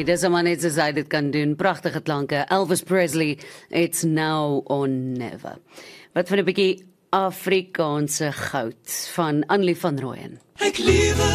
nie, dis 'n man net soos hy dit kan doen. Pragtige klanke. Elvis Presley, It's Now or Never. Wat van 'n bietjie Afrikaanse goud van Annelie van Rooyen.